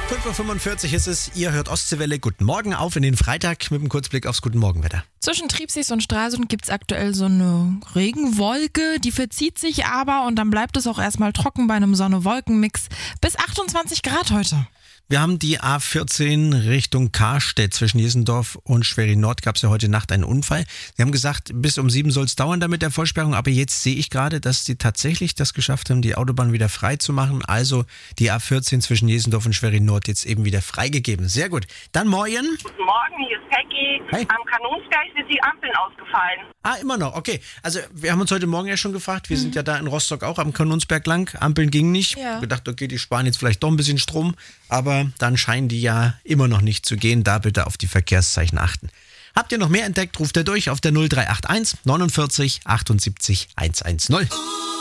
5:45 Uhr ist es, ihr hört Ostseewelle. Guten Morgen auf in den Freitag mit einem Kurzblick aufs Guten Morgenwetter. Zwischen Triebsees und Stralsund gibt es aktuell so eine Regenwolke, die verzieht sich aber und dann bleibt es auch erstmal trocken bei einem Sonne-Wolken-Mix. Bis 28 Grad heute. Wir haben die A14 Richtung Karstedt. Zwischen Jesendorf und Schwerin-Nord gab es ja heute Nacht einen Unfall. Sie haben gesagt, bis um 7 soll es dauern da mit der Vollsperrung, aber jetzt sehe ich gerade, dass sie tatsächlich das geschafft haben, die Autobahn wieder frei zu machen. Also die A14 zwischen Jesendorf und Schwerin-Nord jetzt eben wieder freigegeben. Sehr gut. Dann morgen. Guten Morgen, hier ist Peggy. Hi. Am Kanonsberg sind die Ampeln ausgefallen. Immer noch. Okay. Also wir haben uns heute Morgen ja schon gefragt. Wir sind ja da in Rostock auch am Kanonsberg lang. Ampeln gingen nicht. Ja. Gedacht, okay, die sparen jetzt vielleicht doch ein bisschen Strom. Aber dann scheinen die ja immer noch nicht zu gehen. Da bitte auf die Verkehrszeichen achten. Habt ihr noch mehr entdeckt, ruft ihr durch auf der 0381 49 78 110.